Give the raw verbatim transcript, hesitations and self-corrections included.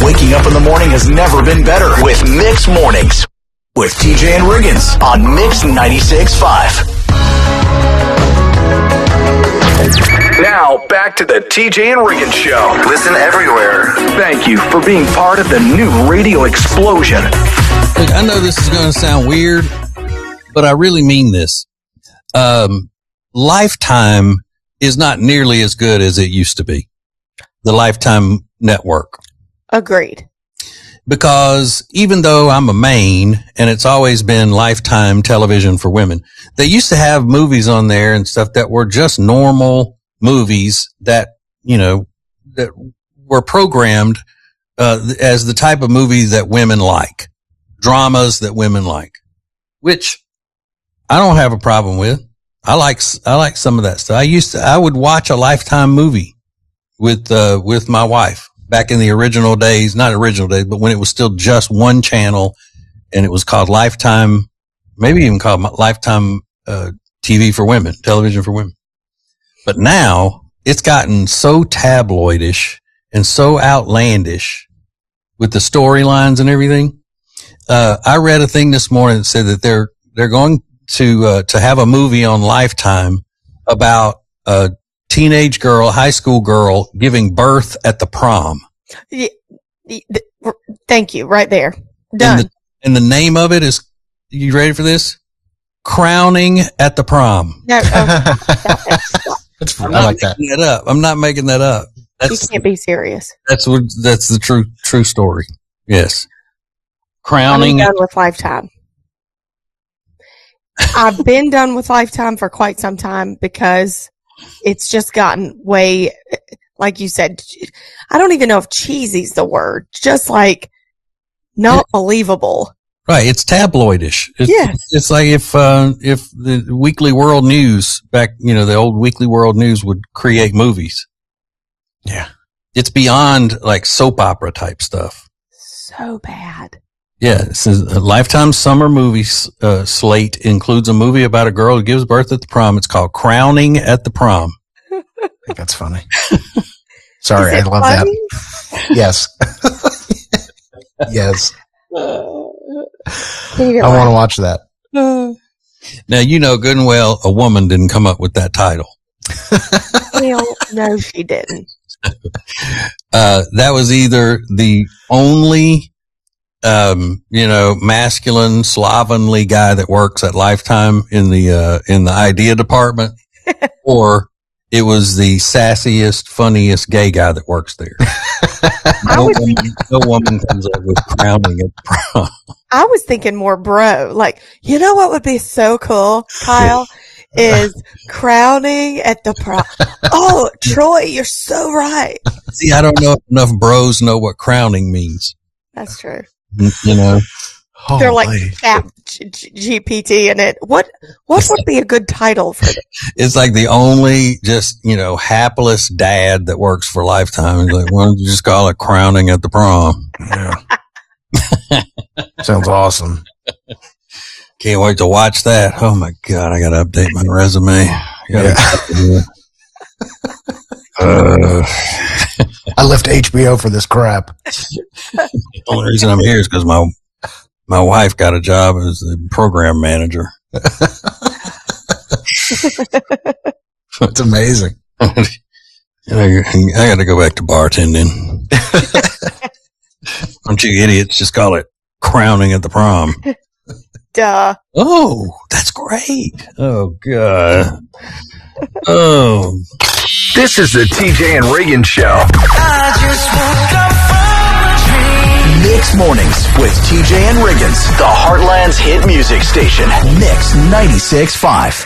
Waking up in the morning has never been better with Mix Mornings with T J and Riggins on Mix ninety-six point five. Now, back to the T J and Riggins Show. Listen everywhere. Thank you for being part of the new radio explosion. Look, I know this is going to sound weird, but I really mean this. Um, Lifetime is not nearly as good as it used to be. The Lifetime network. Agreed. Because even though I'm a main and it's always been Lifetime television for women, they used to have movies on there and stuff that were just normal movies that, you know, that were programmed uh, as the type of movie that women like, dramas that women like, which I don't have a problem with. I like, I like some of that stuff. I used to, I would watch a Lifetime movie with, uh, with my wife back in the original days, not original days, but when it was still just one channel and it was called Lifetime, maybe even called Lifetime, uh, T V for women, television for women. But now it's gotten so tabloidish and so outlandish with the storylines and everything. Uh, I read a thing this morning that said that they're, they're going to, uh, to have a movie on Lifetime about a teenage girl, high school girl giving birth at the prom. Yeah, thank you. Right there. Done. And the, and the name of it is, you ready for this? Crowning at the Prom. No, okay. That's, I'm I not like that. making that up. I'm not making that up. That's, You can't be serious. That's what, that's the true, true story. Yes. I'm Crowning. done with Lifetime. I've been done with Lifetime for quite some time because it's just gotten way, like you said, I don't even know if cheesy's the word, just like not Yeah. believable. Right. It's tabloidish. It's, Yes. It's like if, uh, if the Weekly World News back, you know, the old Weekly World News would create movies. Yeah. It's beyond like soap opera type stuff. So bad. Yeah. It says a Lifetime summer movie uh, slate includes a movie about a girl who gives birth at the prom. It's called Crowning at the Prom. I think that's funny. Sorry, I Is it love funny? that. Yes. Yes. Can you I want to watch that. Now, you know good and well a woman didn't come up with that title. Well, no, she didn't. Uh, that was either the only, um, you know, masculine, slovenly guy that works at Lifetime in the, uh, in the idea department, or it was the sassiest, funniest gay guy that works there. No, was woman, no woman comes up with crowning at prom. I was thinking more bro. Like, you know what would be so cool, Kyle? Is crowning at the prom. Oh, Troy, you're so right. See, I don't know if enough bros know what crowning means. That's true. You know, They're like Holy. Chat G- G- G P T in it. What what would be a good title for this? it's like the only just, you know, hapless dad that works for Lifetime. He's like, why don't you just call it crowning at the prom? Yeah. Sounds awesome. Can't wait to watch that. Oh my God, I got to update my resume. Yeah. uh, I left H B O for this crap. the only reason I'm here is because my my wife got a job as the program manager. It's amazing. I, I got to go back to bartending. Don't you idiots just call it crowning at the prom? Duh. Oh, that's great. Oh, God. Oh. This is the T J and Riggins Show. I just woke up from a dream. Mix Mornings with T J and Riggins, the Heartland's hit music station. Mix ninety-six point five.